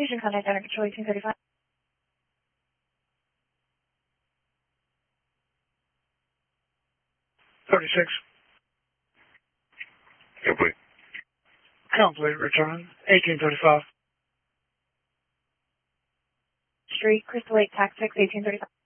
Fusion contact center control 1835. 36. Complete. Complete. Return 1835. Street, Crystal Lake, Tax 6, 1835.